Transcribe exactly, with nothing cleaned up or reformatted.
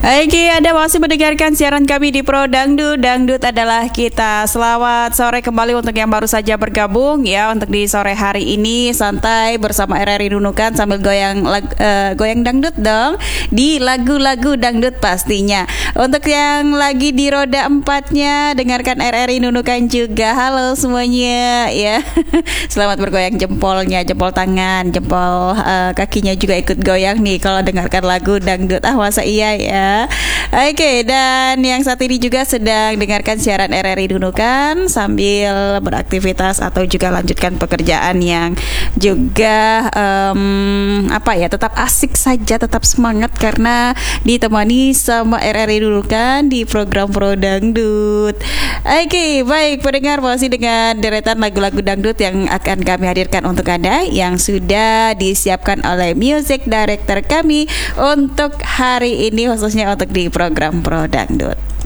Oke, Anda masih mendengarkan siaran kami di Pro Dangdut. Dangdut adalah kita. Selamat sore kembali untuk yang baru saja bergabung ya. Untuk di sore hari ini santai bersama R R I Nunukan sambil goyang lag, uh, goyang dangdut dong di lagu-lagu dangdut pastinya. Untuk yang lagi di roda empatnya dengarkan R R I Nunukan juga. Halo semuanya ya. Selamat bergoyang jempolnya, jempol tangan, jempol uh, kakinya juga ikut goyang nih kalau dengarkan lagu dangdut. Ah masa iya ya. Oke, dan yang saat ini juga sedang dengarkan siaran R R I Nunukan sambil beraktivitas atau juga lanjutkan pekerjaan yang juga um, apa ya, tetap asik saja, tetap semangat karena ditemani sama R R I Nunukan di program Pro Dangdut. Oke, baik pendengar, masih dengan deretan lagu-lagu dangdut yang akan kami hadirkan untuk Anda yang sudah disiapkan oleh music director kami untuk hari ini, khususnya untuk di program Pro Dangdut.